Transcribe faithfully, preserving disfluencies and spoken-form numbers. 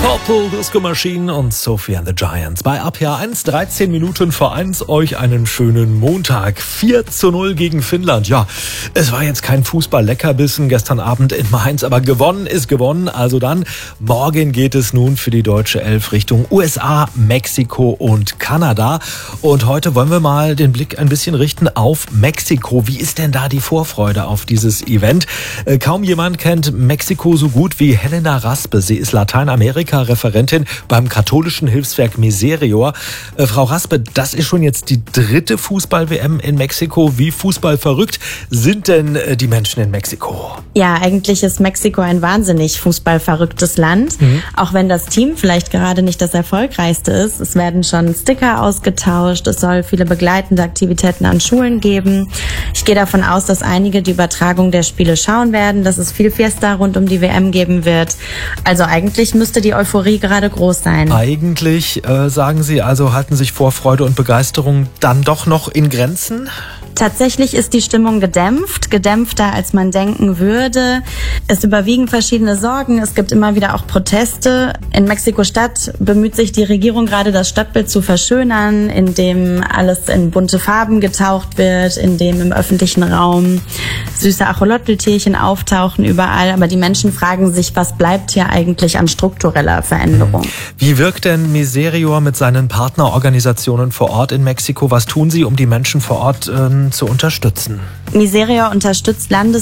Purple Disco Machine und Sophie and the Giants. Bei A P A eins, dreizehn Minuten vor eins, euch einen schönen Montag. vier zu null gegen Finnland. Ja, es war jetzt kein Fußball-Leckerbissen gestern Abend in Mainz, aber gewonnen ist gewonnen. Also dann, morgen geht es nun für die deutsche Elf Richtung U S A, Mexiko und Kanada. Und heute wollen wir mal den Blick ein bisschen richten auf Mexiko. Wie ist denn da die Vorfreude auf dieses Event? Äh, kaum jemand kennt Mexiko so gut wie Helena Raspe. Sie ist Lateinamerika-Referentin beim katholischen Hilfswerk Miserior. Äh, Frau Raspe, das ist schon jetzt die dritte Fußball-W M in Mexiko. Wie fußballverrückt sind denn äh, die Menschen in Mexiko? Ja, eigentlich ist Mexiko ein wahnsinnig fußballverrücktes Land. Mhm. Auch wenn das Team vielleicht gerade nicht das erfolgreichste ist. Es werden schon Sticker ausgetauscht. Es soll viele begleitende Aktivitäten an Schulen geben. Ich gehe davon aus, dass einige die Übertragung der Spiele schauen werden, dass es viel Fiesta rund um die W M geben wird. Also eigentlich müsste die Euphorie gerade groß sein. Eigentlich, äh, sagen Sie, also halten sich Vorfreude und Begeisterung dann doch noch in Grenzen? Tatsächlich ist die Stimmung gedämpft, gedämpfter als man denken würde. Es überwiegen verschiedene Sorgen, es gibt immer wieder auch Proteste. In Mexiko-Stadt bemüht sich die Regierung gerade, das Stadtbild zu verschönern, indem alles in bunte Farben getaucht wird, indem im öffentlichen Raum süße Acholotl-Tierchen auftauchen überall. Aber die Menschen fragen sich, was bleibt hier eigentlich an struktureller Veränderung? Wie wirkt denn Miserior mit seinen Partnerorganisationen vor Ort in Mexiko? Was tun Sie, um die Menschen vor Ort ähm, zu unterstützen? Miserior unterstützt Landes